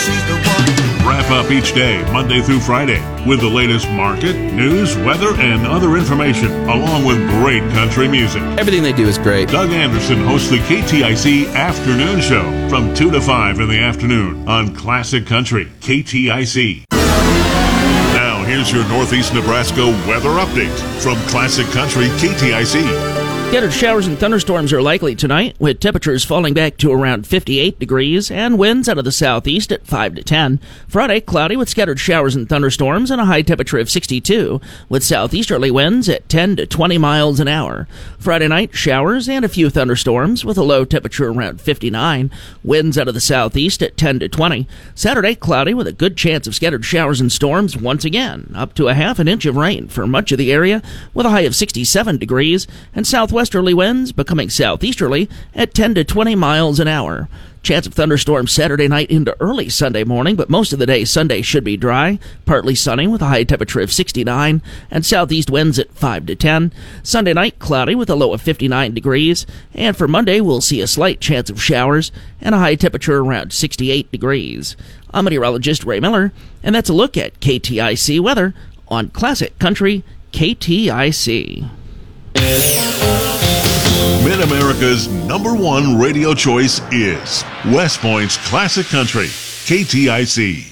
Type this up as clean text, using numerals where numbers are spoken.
she's the one. Wrap up each day, Monday through Friday, with the latest market, news, weather, and other information, along with great country music. Everything they do is great. Doug Anderson hosts the KTIC Afternoon Show from 2 to 5 in the afternoon on Classic Country, KTIC. Now, here's your Northeast Nebraska weather update from Classic Country, KTIC. Scattered showers and thunderstorms are likely tonight, with temperatures falling back to around 58 degrees and winds out of the southeast at 5 to 10. Friday, cloudy with scattered showers and thunderstorms and a high temperature of 62, with southeasterly winds at 10 to 20 miles an hour. Friday night, showers and a few thunderstorms with a low temperature around 59, winds out of the southeast at 10 to 20. Saturday, cloudy with a good chance of scattered showers and storms once again, up to a half an inch of rain for much of the area, with a high of 67 degrees, and southwesterly winds becoming southeasterly at 10 to 20 miles an hour. Chance of thunderstorms Saturday night into early Sunday morning, but most of the day Sunday should be dry, partly sunny with a high temperature of 69, and southeast winds at 5 to 10. Sunday night, cloudy with a low of 59 degrees, and for Monday we'll see a slight chance of showers and a high temperature around 68 degrees. I'm meteorologist Ray Miller, and that's a look at KTIC weather on Classic Country KTIC. Mid-America's #1 radio choice is West Point's Classic Country, KTIC.